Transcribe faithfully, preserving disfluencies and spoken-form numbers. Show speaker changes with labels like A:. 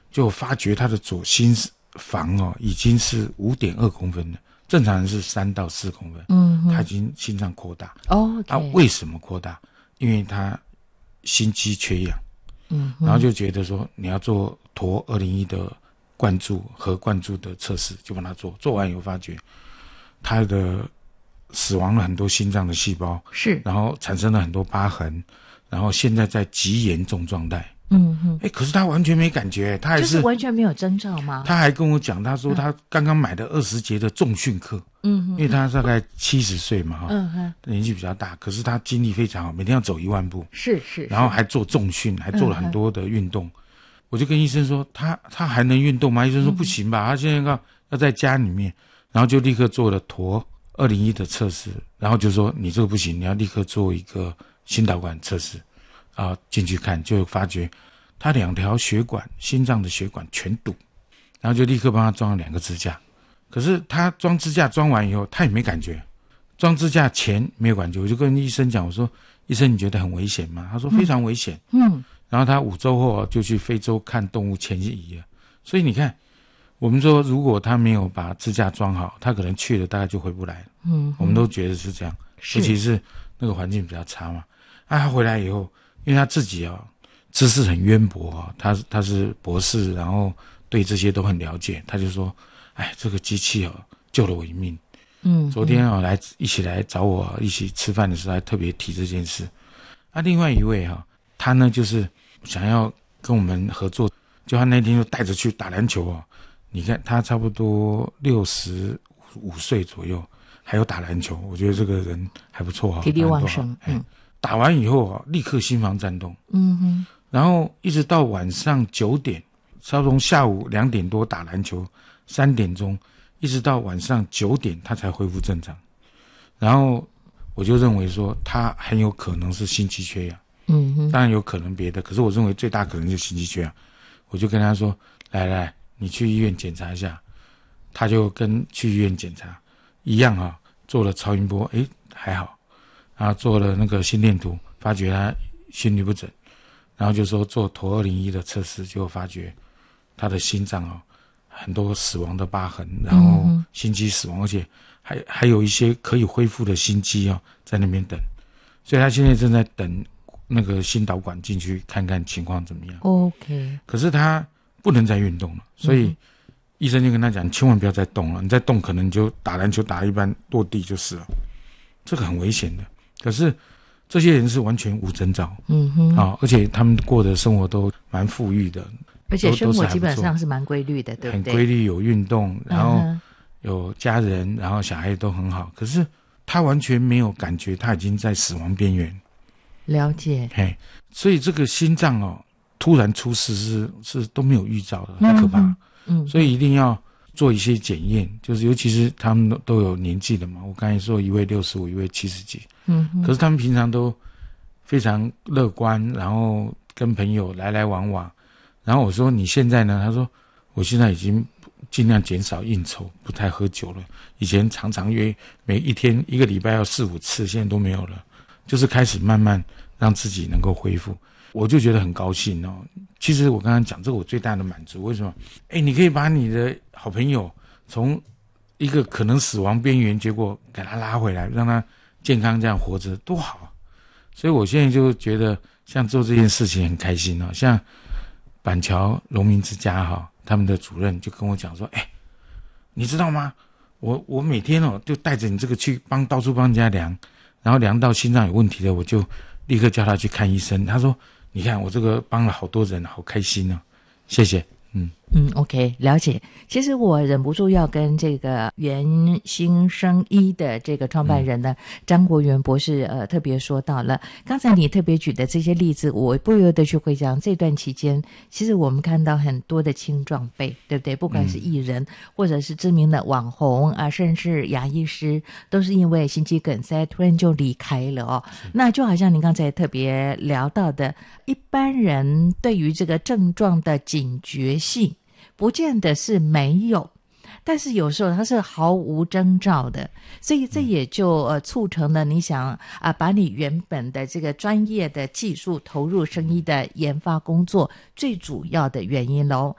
A: 就发觉他的左心房哦已经是 五点二公分了，正常人是三到四公分，嗯，他已经心脏扩大。
B: 哦，
A: 啊，为什么扩大？因为他心肌缺氧，嗯，然后就觉得说你要做陀二零一的灌注和灌注的测试，就帮他做，做完以后发觉他的死亡了很多心脏的细胞，
B: 是，
A: 然后产生了很多疤痕，然后现在在极严重状态。
B: 嗯哼，
A: 哎，可是他完全没感觉，他还是、
B: 就是完全没有征兆吗？
A: 他还跟我讲，他说他刚刚买的二十节的重训课，嗯哼，因为他大概七十岁嘛，哈，嗯哼，年纪比较大，可是他精力非常好，每天要走一万步，
B: 是是，
A: 然后还做重训，还做了很多的运动。嗯、我就跟医生说，他他还能运动吗？医生说不行吧，他现在要要在家里面，然后就立刻做了陀二零一的测试，然后就说你这个不行，你要立刻做一个心导管测试。啊，进去看就发觉他两条血管，心脏的血管全堵，然后就立刻帮他装了两个支架。可是他装支架装完以后，他也没感觉。装支架前没有感觉，我就跟医生讲，我说医生你觉得很危险吗？他说非常危险。嗯，然后他五周后就去非洲看动物迁移了。所以你看，我们说如果他没有把支架装好，他可能去了大概就回不来了。嗯，我们都觉得是这样，尤其是那个环境比较差嘛。啊，他回来以后。因为他自己啊知识很渊博啊，他他是博士，然后对这些都很了解，他就说，哎，这个机器啊救了我一命。嗯，昨天啊来一起来找我一起吃饭的时候，还特别提这件事。啊，另外一位哈、啊，他呢就是想要跟我们合作，就他那天就带着去打篮球啊。你看他差不多六十五岁左右，还有打篮球，我觉得这个人还不错哈，
B: 体力旺盛。嗯。
A: 打完以后啊，立刻心房颤动，嗯哼，然后一直到晚上九点，他从下午两点多打篮球，三点钟，一直到晚上九点，他才恢复正常。然后我就认为说，他很有可能是心肌缺氧，嗯哼，当然有可能别的，可是我认为最大可能就是心肌缺氧。我就跟他说，来来，你去医院检查一下。他就跟去医院检查一样啊，做了超音波，诶，还好。然后做了那个心电图，发觉他心律不整，然后就说做陀二零一的测试，结果发觉他的心脏哦很多死亡的疤痕，然后心肌死亡，而且还还有一些可以恢复的心肌哦在那边等，所以他现在正在等那个心导管进去看看情况怎么样。
B: OK，
A: 可是他不能再运动了，所以医生就跟他讲，千万不要再动了，你再动可能你就打篮球打一半落地就是了，这个很危险的。可是这些人是完全无征兆，嗯哼，啊，而且他们过的生活都蛮富裕的，
B: 而且生活基本上是蛮规律的，对不对？
A: 很规律，有运动，然后有家人，然后小孩都很好。可是他完全没有感觉，他已经在死亡边缘。
B: 了解，
A: 嘿，所以这个心脏哦，突然出事是是都没有预兆的，很可怕。嗯，嗯，所以一定要做一些检验，就是尤其是他们都都有年纪的嘛。我刚才说一位六十五，一位七十几。嗯，可是他们平常都非常乐观，然后跟朋友来来往往。然后我说你现在呢？他说我现在已经尽量减少应酬，不太喝酒了。以前常常约每一天一个礼拜要四五次，现在都没有了。就是开始慢慢让自己能够恢复，我就觉得很高兴哦。其实我刚刚讲这个我最大的满足，为什么？哎，你可以把你的好朋友从一个可能死亡边缘，结果给他拉回来，让他健康这样活着多好啊！所以我现在就觉得像做这件事情很开心哦。像板桥荣民之家哈，他们的主任就跟我讲说，哎，你知道吗？我我每天哦就带着你这个去帮到处帮人家量，然后量到心脏有问题的，我就立刻叫他去看医生。他说，你看我这个帮了好多人，好开心哦，谢谢。嗯
B: 嗯 ，OK， 了解。其实我忍不住要跟这个元兴生医的这个创办人呢，嗯、张国元博士呃特别说到了，刚才你特别举的这些例子，我不由得去回想这段期间，其实我们看到很多的青壮辈，对不对？不管是艺人、嗯、或者是知名的网红啊，甚至牙医师，都是因为心肌梗塞突然就离开了哦。那就好像您刚才特别聊到的，一般人对于这个症状的警觉性不见得是没有，但是有时候它是毫无征兆的，所以这也就呃促成了你想啊把你原本的这个专业的技术投入生医的研发工作最主要的原因咯。